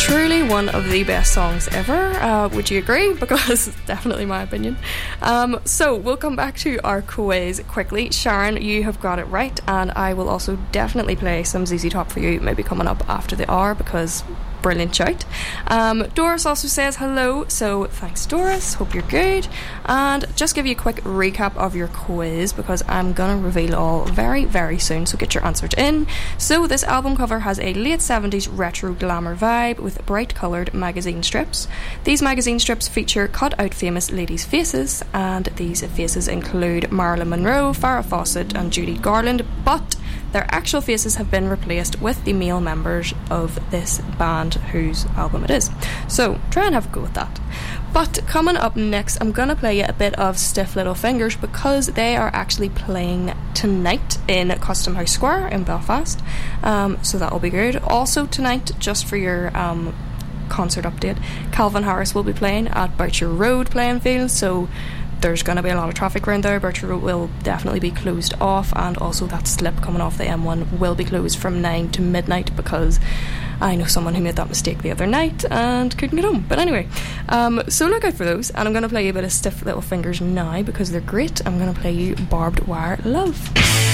Truly one of the best songs ever. Would you agree? Because it's definitely my opinion. So we'll come back to our quiz quickly. Sharon, you have got it right, and I will also definitely play some ZZ Top for you, maybe coming up after the hour, because brilliant shout. Doris also says hello, so thanks Doris, hope you're good. And just give you a quick recap of your quiz, because I'm gonna reveal all very very soon, so get your answers in. So this album cover has a late 70s retro glamour vibe with bright coloured magazine strips. These magazine strips feature cut out famous ladies' faces, and these faces include Marilyn Monroe, Farrah Fawcett and Judy Garland, but their actual faces have been replaced with the male members of this band whose album it is. So try and have a go with that. But coming up next, I'm going to play you a bit of Stiff Little Fingers, because they are actually playing tonight in Custom House Square in Belfast. So that'll be good. Also tonight, just for your concert update, Calvin Harris will be playing at Boucher Road playing field, so there's going to be a lot of traffic around there. Boucher Road will definitely be closed off, and also that slip coming off the M1 will be closed from 9 to midnight, because I know someone who made that mistake the other night and couldn't get home. But anyway, so look out for those, and I'm going to play you a bit of Stiff Little Fingers now because they're great. I'm going to play you Barbed Wire Love.